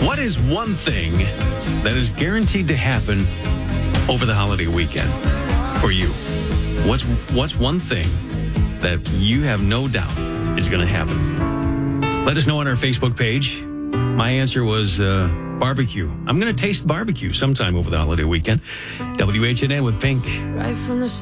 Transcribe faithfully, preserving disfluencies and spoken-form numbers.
What is one thing that is guaranteed to happen over the holiday weekend for you? What's what's one thing that you have no doubt is going to happen? Let us know on our Facebook page. My answer was uh, barbecue. I'm going to taste barbecue sometime over the holiday weekend. W H N A with Pink. Right from the